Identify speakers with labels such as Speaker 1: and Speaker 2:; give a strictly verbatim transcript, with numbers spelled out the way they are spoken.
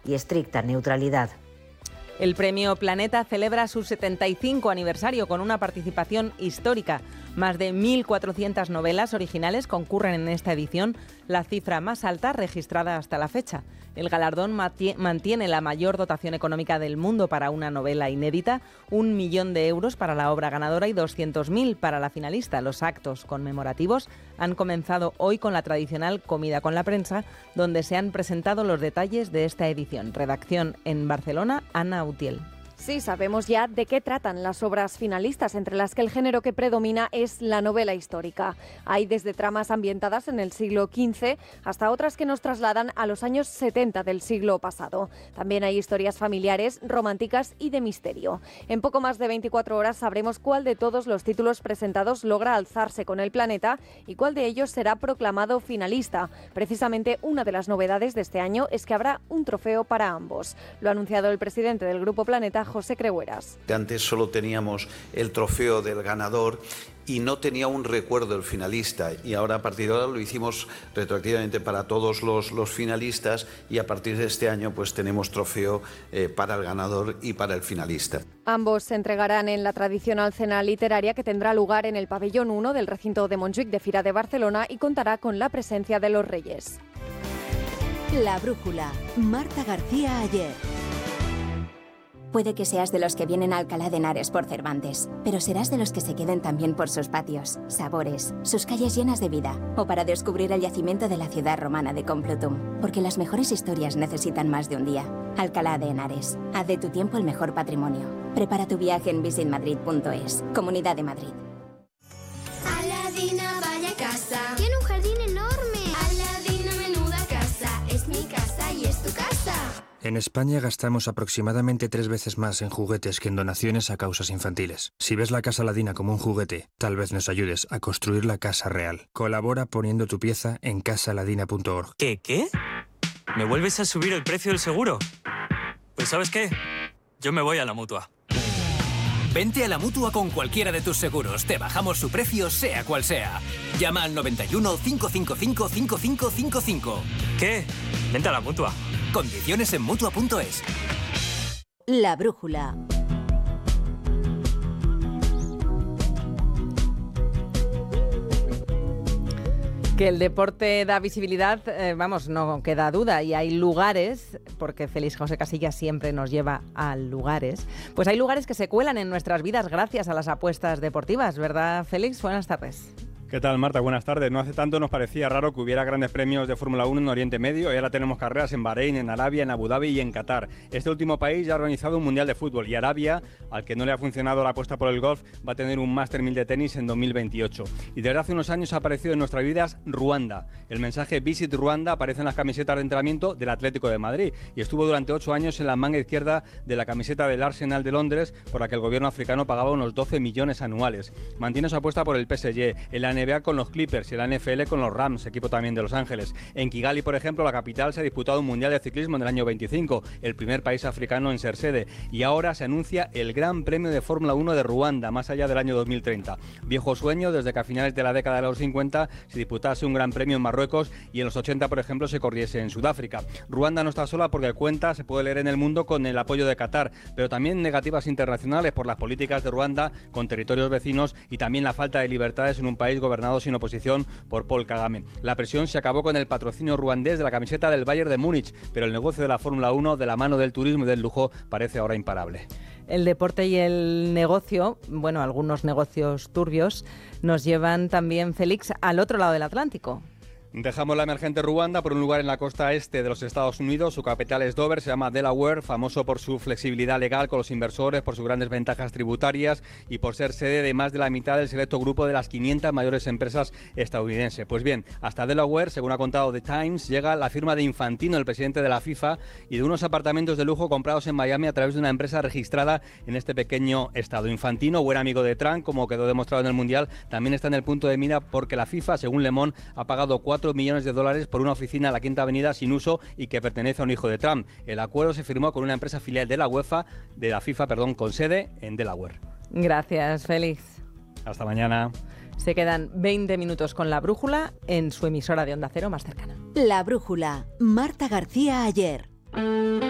Speaker 1: y estricta neutralidad.
Speaker 2: El Premio Planeta celebra su setenta y cinco aniversario con una participación histórica. Más de mil cuatrocientas novelas originales concurren en esta edición, la cifra más alta registrada hasta la fecha. El galardón mantiene la mayor dotación económica del mundo para una novela inédita, un millón de euros para la obra ganadora y doscientos mil para la finalista. Los actos conmemorativos han comenzado hoy con la tradicional comida con la prensa, donde se han presentado los detalles de esta edición. Redacción en Barcelona, Ana Utiel.
Speaker 3: Sí, sabemos ya de qué tratan las obras finalistas, entre las que el género que predomina es la novela histórica. Hay desde tramas ambientadas en el siglo quince hasta otras que nos trasladan a los años setenta del siglo pasado. También hay historias familiares, románticas y de misterio. En poco más de veinticuatro horas sabremos cuál de todos los títulos presentados logra alzarse con el Planeta y cuál de ellos será proclamado finalista. Precisamente una de las novedades de este año es que habrá un trofeo para ambos. Lo ha anunciado el presidente del Grupo Planeta, José Crehueras.
Speaker 4: Antes solo teníamos el trofeo del ganador y no tenía un recuerdo el finalista, y ahora a partir de ahora lo hicimos retroactivamente para todos los, los finalistas, y a partir de este año pues tenemos trofeo eh, para el ganador y para el finalista.
Speaker 3: Ambos se entregarán en la tradicional cena literaria que tendrá lugar en el pabellón uno del recinto de Montjuïc de Fira de Barcelona y contará con la presencia de los Reyes.
Speaker 5: La brújula, Marta García Ayer.
Speaker 6: Puede que seas de los que vienen a Alcalá de Henares por Cervantes, pero serás de los que se queden también por sus patios, sabores, sus calles llenas de vida, o para descubrir el yacimiento de la ciudad romana de Complutum, porque las mejores historias necesitan más de un día. Alcalá de Henares, haz de tu tiempo el mejor patrimonio. Prepara tu viaje en visit madrid punto es, Comunidad de Madrid.
Speaker 7: Aladina, vaya casa, tiene un jardín enorme. Aladina, menuda casa, es mi casa y es tu casa.
Speaker 8: En España gastamos aproximadamente tres veces más en juguetes que en donaciones a causas infantiles. Si ves la Casa Aladina como un juguete, tal vez nos ayudes a construir la casa real. Colabora poniendo tu pieza en casa aladina punto org.
Speaker 9: ¿Qué? ¿Qué? ¿Me vuelves a subir el precio del seguro? Pues ¿sabes qué? Yo me voy a la Mutua.
Speaker 10: Vente a la Mutua con cualquiera de tus seguros. Te bajamos su precio, sea cual sea. Llama al noventa y uno, cinco cinco cinco, cinco cinco cinco cinco.
Speaker 9: ¿Qué? Vente a la Mutua.
Speaker 10: Condiciones en Mutua punto es.
Speaker 5: La brújula.
Speaker 2: Que el deporte da visibilidad, eh, vamos, no queda duda, y hay lugares, porque Félix José Casillas siempre nos lleva a lugares, pues hay lugares que se cuelan en nuestras vidas gracias a las apuestas deportivas, ¿verdad, Félix? Buenas tardes.
Speaker 11: ¿Qué tal, Marta? Buenas tardes. No hace tanto nos parecía raro que hubiera grandes premios de Fórmula uno en Oriente Medio y ahora tenemos carreras en Bahrein, en Arabia, en Abu Dhabi y en Qatar. Este último país ya ha organizado un Mundial de Fútbol y Arabia, al que no le ha funcionado la apuesta por el golf, va a tener un Master mil de tenis en dos mil veintiocho. Y desde hace unos años ha aparecido en nuestras vidas Ruanda. El mensaje Visit Ruanda aparece en las camisetas de entrenamiento del Atlético de Madrid y estuvo durante ocho años en la manga izquierda de la camiseta del Arsenal de Londres, por la que el gobierno africano pagaba unos doce millones anuales. Mantiene su apuesta por el P S G, en la N B A con los Clippers y la N F L con los Rams, equipo también de Los Ángeles. En Kigali, por ejemplo, la capital, se ha disputado un Mundial de Ciclismo en el año veinticinco, el primer país africano en ser sede. Y ahora se anuncia el Gran Premio de Fórmula uno de Ruanda, más allá del año dos mil treinta. Viejo sueño desde que a finales de la década de los cincuenta se disputase un Gran Premio en Marruecos y en los ochenta, por ejemplo, se corriese en Sudáfrica. Ruanda no está sola porque cuenta, se puede leer en El Mundo, con el apoyo de Qatar, pero también negativas internacionales por las políticas de Ruanda con territorios vecinos y también la falta de libertades en un país gobernado sin oposición por Paul Kagame. La presión se acabó con el patrocinio ruandés de la camiseta del Bayern de Múnich, pero el negocio de la Fórmula uno, de la mano del turismo y del lujo, parece ahora imparable.
Speaker 2: El deporte y el negocio, bueno, algunos negocios turbios, nos llevan también, Félix, al otro lado del Atlántico.
Speaker 11: Dejamos la emergente Ruanda por un lugar en la costa este de los Estados Unidos. Su capital es Dover, se llama Delaware, famoso por su flexibilidad legal con los inversores, por sus grandes ventajas tributarias y por ser sede de más de la mitad del selecto grupo de las quinientas mayores empresas estadounidenses. Pues bien, hasta Delaware, según ha contado The Times, llega la firma de Infantino, el presidente de la FIFA, y de unos apartamentos de lujo comprados en Miami a través de una empresa registrada en este pequeño estado. Infantino, buen amigo de Trump, como quedó demostrado en el Mundial, también está en el punto de mira porque la FIFA, según Le Monde, ha pagado cuatro millones de dólares por una oficina en la Quinta Avenida sin uso y que pertenece a un hijo de Trump. El acuerdo se firmó con una empresa filial de la UEFA, de la FIFA, perdón, con sede en Delaware.
Speaker 2: Gracias, Félix.
Speaker 11: Hasta mañana.
Speaker 2: Se quedan veinte minutos con La Brújula en su emisora de Onda Cero más cercana.
Speaker 5: La Brújula, Marta García Ayer.